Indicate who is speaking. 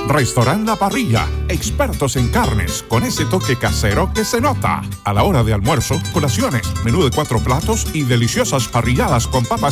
Speaker 1: Restaurant La Parrilla, expertos en carnes, con ese toque casero que se nota. A la hora de almuerzo, colaciones, menú de 4 platos y deliciosas parrilladas con papas